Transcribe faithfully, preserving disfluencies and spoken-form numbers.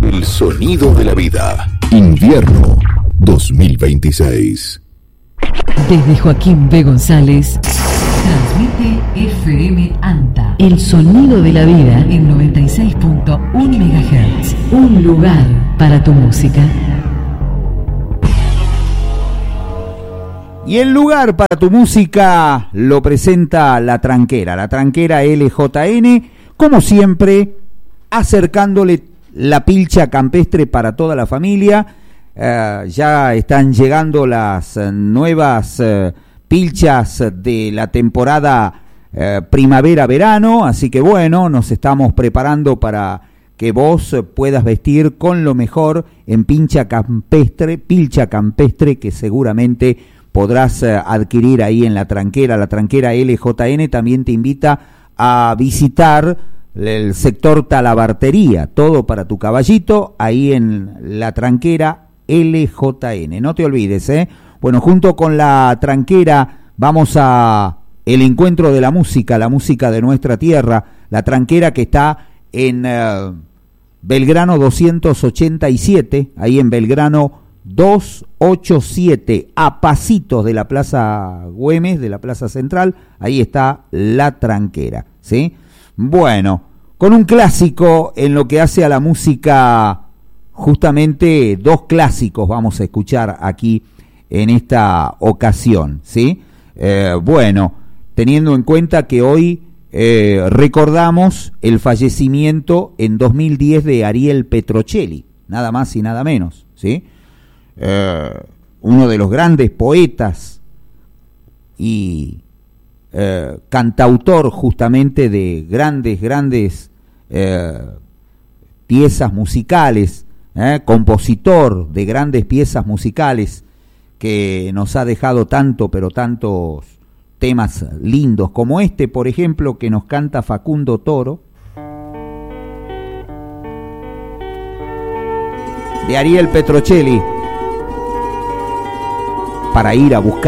El sonido de la vida. Invierno dos mil veintiséis. Desde Joaquín B. González, transmite F M ANTA. El sonido de la vida en noventa y seis punto uno megahertz. Un lugar para tu música. Y el lugar para tu música lo presenta La Tranquera, La Tranquera L J N, como siempre, acercándole la pilcha campestre para toda la familia. Uh, ya están llegando las uh, nuevas uh, pilchas de la temporada uh, primavera-verano, así que bueno, nos estamos preparando para que vos uh, puedas vestir con lo mejor en pincha campestre, pilcha campestre, que seguramente podrás uh, adquirir ahí en La Tranquera. La Tranquera L J N también te invita a visitar el sector Talabartería, todo para tu caballito, ahí en La Tranquera L J N. No te olvides, ¿eh? Bueno, junto con La Tranquera vamos a el encuentro de la música, la música de nuestra tierra, La Tranquera, que está en uh, Belgrano doscientos ochenta y siete, ahí en Belgrano doscientos ochenta y siete, a pasitos de la Plaza Güemes, de la Plaza Central, ahí está La Tranquera, ¿sí? Bueno, con un clásico en lo que hace a la música, justamente dos clásicos vamos a escuchar aquí en esta ocasión, ¿sí? Eh, bueno, teniendo en cuenta que hoy eh, recordamos el fallecimiento en dos mil diez de Ariel Petrocelli, nada más y nada menos, ¿sí? Eh, uno de los grandes poetas y eh, cantautor justamente de grandes, grandes eh, piezas musicales, eh, compositor de grandes piezas musicales, que nos ha dejado tanto, pero tantos temas lindos, como este, por ejemplo, que nos canta Facundo Toro, de Ariel Petrocelli, para ir a buscar